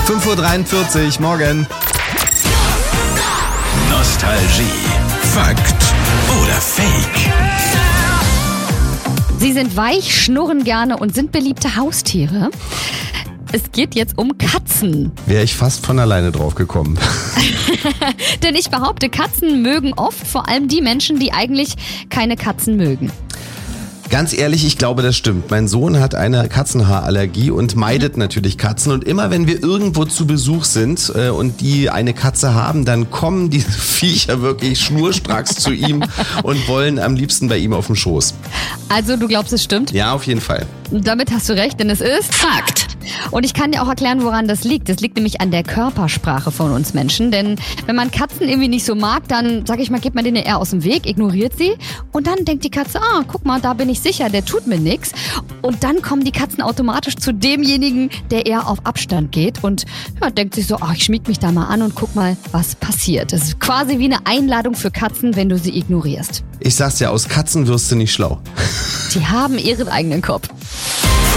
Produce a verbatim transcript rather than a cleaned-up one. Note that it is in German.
fünf Uhr dreiundvierzig, morgen. Nostalgie. Fakt oder Fake? Sie sind weich, schnurren gerne und sind beliebte Haustiere. Es geht jetzt um Katzen. Wäre ich fast von alleine drauf gekommen. Denn ich behaupte, Katzen mögen oft vor allem die Menschen, die eigentlich keine Katzen mögen. Ganz ehrlich, ich glaube, das stimmt. Mein Sohn hat eine Katzenhaarallergie und meidet natürlich Katzen. Und immer wenn wir irgendwo zu Besuch sind äh, und die eine Katze haben, dann kommen diese Viecher wirklich schnurstracks zu ihm und wollen am liebsten bei ihm auf dem Schoß. Also du glaubst, es stimmt? Ja, auf jeden Fall. Und damit hast du recht, denn es ist Fakt. Und ich kann dir auch erklären, woran das liegt. Das liegt nämlich an der Körpersprache von uns Menschen. Denn wenn man Katzen irgendwie nicht so mag, dann, sag ich mal, geht man denen eher aus dem Weg, ignoriert sie. Und dann denkt die Katze, ah, guck mal, da bin ich sicher, der tut mir nichts. Und dann kommen die Katzen automatisch zu demjenigen, der eher auf Abstand geht. Und ja, denkt sich so, ach, ich schmieg mich da mal an und guck mal, was passiert. Das ist quasi wie eine Einladung für Katzen, wenn du sie ignorierst. Ich sag's ja, aus Katzen wirst du nicht schlau. Die haben ihren eigenen Kopf.